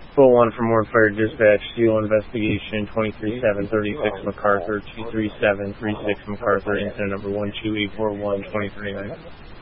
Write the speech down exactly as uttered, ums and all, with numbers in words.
Full one from Warren Fire Dispatch, SEAL Investigation, twenty-three seven thirty-six MacArthur, two three seven three six MacArthur, incident number one two eight four one, twenty thirty-nine.